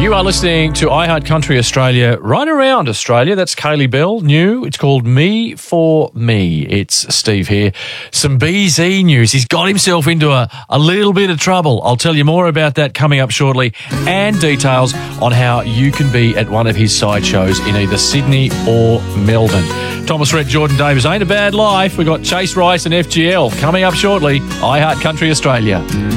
You are listening to iHeart Country Australia, right around Australia. That's Kaylee Bell. New. It's called Me for Me. It's Steve here. Some BZ news. He's got himself into a little bit of trouble. I'll tell you more about that coming up shortly, and details on how you can be at one of his sideshows in either Sydney or Melbourne. Thomas Rhett, Jordan Davis. Ain't a bad life. We've got Chase Rice and FGL coming up shortly. iHeart Country Australia.